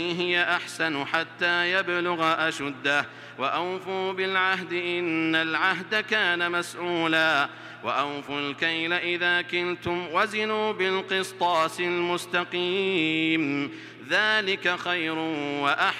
هي أحسن حتى يبلغ أشده وأوفوا بالعهد إن العهد كان مسؤولا وأوفوا الكيل إذا كلتم وزنوا بالقسطاس المستقيم ذلك خير وأحسن